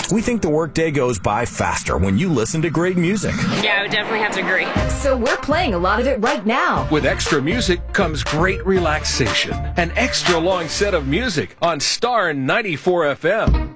We think the workday goes by faster when you listen to great music. Yeah, I would definitely have to agree. So we're playing a lot of it right now. With extra music comes great relaxation. An extra long set of music on Star 94 FM.